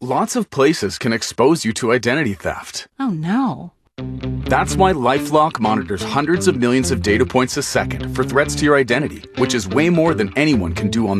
Lots of places can expose you to identity theft. Oh no. That's why LifeLock monitors hundreds of millions of data points a second for threats to your identity, which is way more than anyone can do on